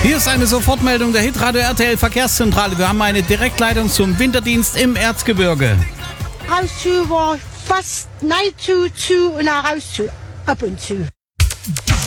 Hier ist eine Sofortmeldung der Hitradio RTL Verkehrszentrale. Wir haben eine Direktleitung zum Winterdienst im Erzgebirge. Raus zu war fast nein zu und raus zu ab und zu.